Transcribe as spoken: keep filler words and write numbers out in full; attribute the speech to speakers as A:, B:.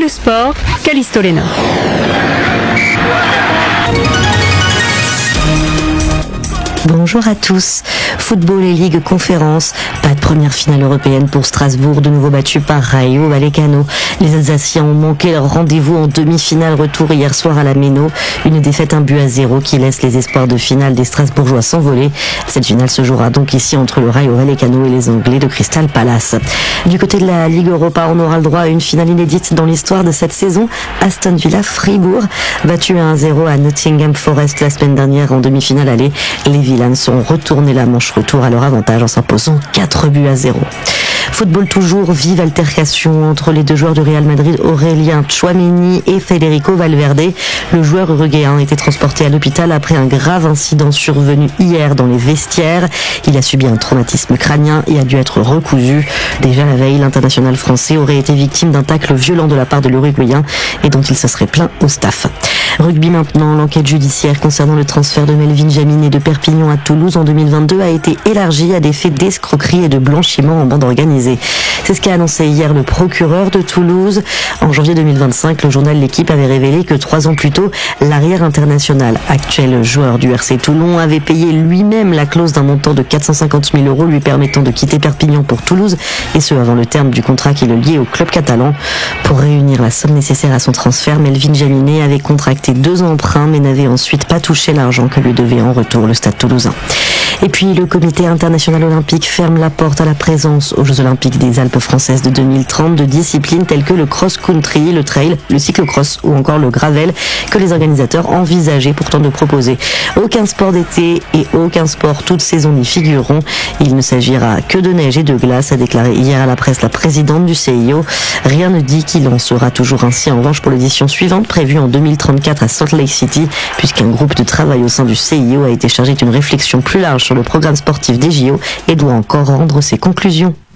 A: le sport, Callisto Lena.
B: Bonjour à tous. Football et Ligue Conférence. Pas de première finale européenne pour Strasbourg, de nouveau battu par Rayo Vallecano. Les Alsaciens ont manqué leur rendez-vous en demi-finale retour hier soir à la Méno. Une défaite un but à zéro qui laisse les espoirs de finale des Strasbourgeois s'envoler. Cette finale se jouera donc ici entre le Rayo Vallecano et les Anglais de Crystal Palace. Du côté de la Ligue Europa, on aura le droit à une finale inédite dans l'histoire de cette saison. Aston Villa Fribourg, battu à un zéro à Nottingham Forest la semaine dernière en demi-finale aller. Les Villans ont retourné la manche retour à leur avantage en s'imposant quatre buts à zéro. Football toujours, vive altercation entre les deux joueurs du Real Madrid, Aurélien Tchouaméni et Federico Valverde. Le joueur uruguayen a été transporté à l'hôpital après un grave incident survenu hier dans les vestiaires. Il a subi un traumatisme crânien et a dû être recousu. Déjà la veille, l'international français aurait été victime d'un tacle violent de la part de l'Uruguayen et dont il se serait plaint au staff. Rugby maintenant, l'enquête judiciaire concernant le transfert de Melvin Jaminet de Perpignan à Toulouse en deux mille vingt-deux a été élargie à des faits d'escroquerie et de blanchiment en bande organisée. C'est ce qu'a annoncé hier le procureur de Toulouse. En janvier deux mille vingt-cinq, le journal L'Équipe avait révélé que trois ans plus tôt, l'arrière international, actuel joueur du R C Toulon, avait payé lui-même la clause d'un montant de quatre cent cinquante mille euros lui permettant de quitter Perpignan pour Toulouse, et ce avant le terme du contrat qui le liait au club catalan. Pour réunir la somme nécessaire à son transfert, Melvin Jaminet avait contracté deux emprunts mais n'avait ensuite pas touché l'argent que lui devait en retour le Stade Toulousain. Et puis le comité international olympique ferme la porte à la présence aux Jeux olympiques des Alpes françaises de deux mille trente de disciplines telles que le cross-country, le trail, le cyclocross ou encore le gravel que les organisateurs envisageaient pourtant de proposer. Aucun sport d'été et aucun sport toute saison n'y figureront. Il ne s'agira que de neige et de glace, a déclaré hier à la presse la présidente du C I O. Rien ne dit qu'il en sera toujours ainsi en revanche pour l'édition suivante prévue en deux mille trente-quatre à Salt Lake City, puisqu'un groupe de travail au sein du C I O a été chargé d'une réflexion plus large sur le programme sportif des J O et doit encore rendre ses conclusions.